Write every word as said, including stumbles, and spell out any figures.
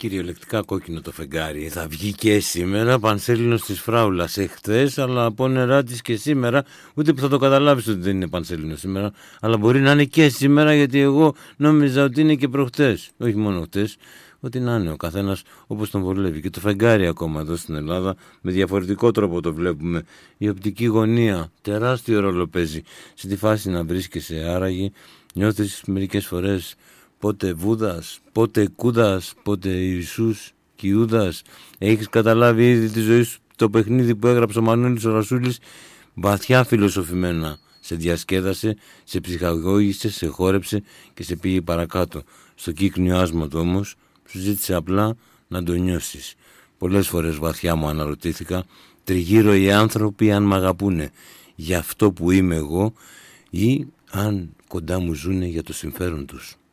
Κυριολεκτικά κόκκινο το φεγγάρι. Θα βγει και σήμερα πανσέλινος της Φράουλας εχθές, αλλά από νερά της και σήμερα. Ούτε που θα το καταλάβεις ότι δεν είναι πανσέλινο σήμερα, αλλά μπορεί να είναι και σήμερα, γιατί εγώ νόμιζα ότι είναι και προχτές. Όχι μόνο χτες, ότι να είναι ο καθένας όπως τον βολεύει. Και το φεγγάρι ακόμα εδώ στην Ελλάδα, με διαφορετικό τρόπο το βλέπουμε. Η οπτική γωνία τεράστιο ρόλο παίζει σε τη φάση να βρίσκεσαι άραγε. Νιώθεις μερικές φορές πότε Βούδας, πότε Κούδας, πότε Ιησούς και Ιούδας. Έχεις καταλάβει ήδη τη ζωή σου, το παιχνίδι που έγραψε ο Μανώλης ο Ρασούλης, βαθιά φιλοσοφημένα. Σε διασκέδασε, σε ψυχαγώγησε, σε χόρεψε και σε πήγε παρακάτω. Στο κύκνιο άσματο όμως, σου ζήτησε απλά να το νιώσεις. Πολλές φορές βαθιά μου αναρωτήθηκα, τριγύρω οι άνθρωποι αν μ' αγαπούνε για αυτό που είμαι εγώ ή αν κοντά μου ζουνε για το συμφέρον τους.